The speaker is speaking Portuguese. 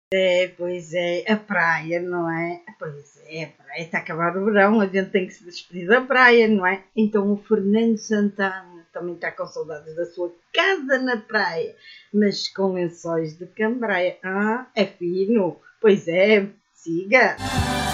É, pois é, a praia, não é? Pois é, a praia está a acabar o verão, a gente tem que se despedir da praia, não é? Então o Fernando Santana também está com saudades da sua casa na praia, mas com lençóis de cambraia. Ah, é fino? Pois é, siga!